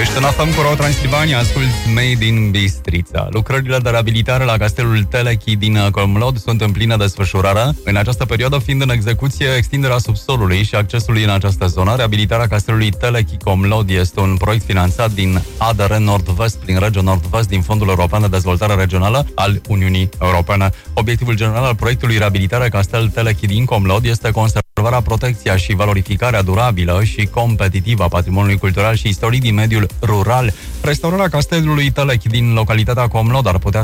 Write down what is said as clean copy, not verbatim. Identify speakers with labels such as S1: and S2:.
S1: Ești în FM cu Ro Transilvania, asculti Made in Bistrița. Lucrările de reabilitare la castelul Telechi din Comlod sunt în plină desfășurare. În această perioadă fiind în execuție extinderea subsolului și accesului în această zonă. Reabilitarea castelului Telechi Comlod este un proiect finanțat din ADR Nord-Vest, prin Regio Nord-Vest, din Fondul European de Dezvoltare Regională al Uniunii Europene. Obiectivul general al proiectului Reabilitarea Castel Telechi din Comlod este conservarea, protecția și valorificarea durabilă și competitivă a patrimoniului cultural și istoric din mediul rural. Restaurarea castelului Telechi din localitatea Comlod ar putea